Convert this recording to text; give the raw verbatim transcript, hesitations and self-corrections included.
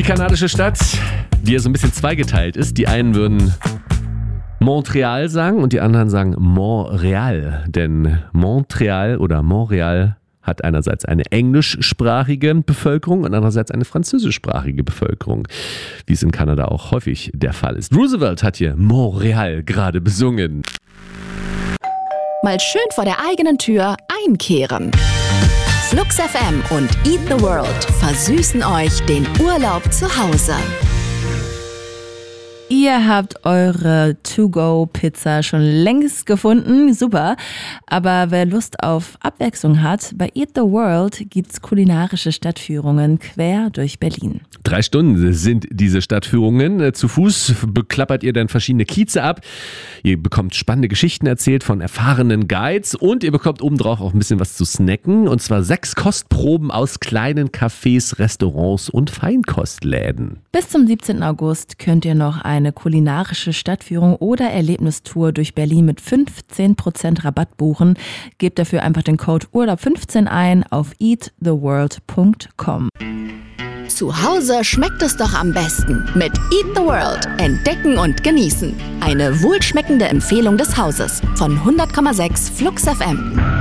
Die kanadische Stadt, die ja so ein bisschen zweigeteilt ist. Die einen würden Montreal sagen und die anderen sagen Montreal. Denn Montreal oder Montreal hat einerseits eine englischsprachige Bevölkerung und andererseits eine französischsprachige Bevölkerung, wie es in Kanada auch häufig der Fall ist. Roosevelt hat hier Montreal gerade besungen. Mal schön vor der eigenen Tür einkehren. Flux F M und Eat the World versüßen euch den Urlaub zu Hause. Ihr habt eure To-Go-Pizza schon längst gefunden, super. Aber wer Lust auf Abwechslung hat, bei Eat the World gibt's kulinarische Stadtführungen quer durch Berlin. Drei Stunden sind diese Stadtführungen. Zu Fuß beklappert ihr dann verschiedene Kieze ab. Ihr bekommt spannende Geschichten erzählt von erfahrenen Guides und ihr bekommt obendrauf auch ein bisschen was zu snacken. Und zwar sechs Kostproben aus kleinen Cafés, Restaurants und Feinkostläden. Bis zum siebzehnten August könnt ihr noch eine kulinarische Stadtführung oder Erlebnistour durch Berlin mit fünfzehn Prozent Rabatt buchen. Gebt dafür einfach den Code Urlaub fünfzehn ein auf eat the world punkt com. Zu Hause schmeckt es doch am besten mit Eat the World. Entdecken und genießen. Eine wohlschmeckende Empfehlung des Hauses von hundert Komma sechs Flux F M.